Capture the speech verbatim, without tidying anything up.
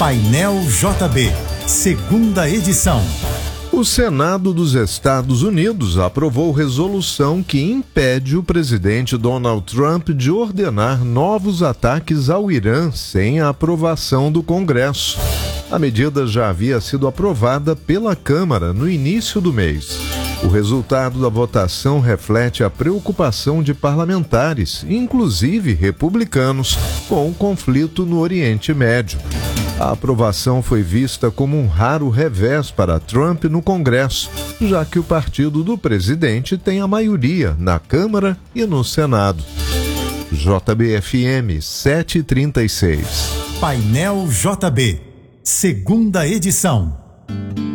Painel J B, segunda edição. O Senado dos Estados Unidos aprovou resolução que impede o presidente Donald Trump de ordenar novos ataques ao Irã sem a aprovação do Congresso. A medida já havia sido aprovada pela Câmara no início do mês. O resultado da votação reflete a preocupação de parlamentares, inclusive republicanos, com o conflito no Oriente Médio. A aprovação foi vista como um raro revés para Trump no Congresso, já que o partido do presidente tem a maioria na Câmara e no Senado. J B F M setecentos e trinta e seis. Painel J B, segunda edição.